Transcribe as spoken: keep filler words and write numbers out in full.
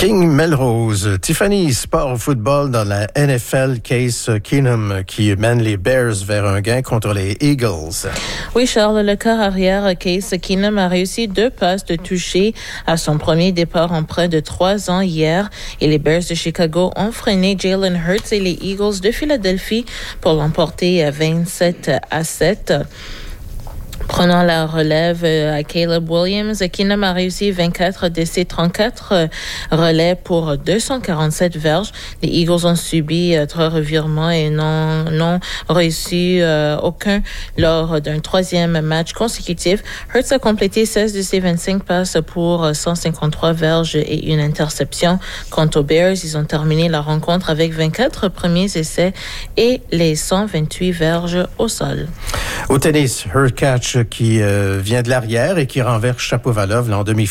King Melrose, Tiffany, sport football dans la N F L, Case Keenum qui mène les Bears vers un gain contre les Eagles. Oui, Charles, le quart arrière Case Keenum a réussi deux passes de toucher à son premier départ en près de trois ans hier et les Bears de Chicago ont freiné Jalen Hurts et les Eagles de Philadelphie pour l'emporter vingt-sept à sept. Prenant la relève à Caleb Williams, Keenum a réussi vingt-quatre de ses trente-quatre relais pour deux cent quarante-sept verges. Les Eagles ont subi trois revirements et n'ont, n'ont réussi euh, aucun lors d'un troisième match consécutif. Hurts a complété seize de ses vingt-cinq passes pour cent cinquante-trois verges et une interception. Quant aux Bears, ils ont terminé la rencontre avec vingt-quatre premiers essais et les cent vingt-huit verges au sol. Au tennis, Hurkacz qui euh, vient de l'arrière et qui renverse Shapovalov en demi-finale.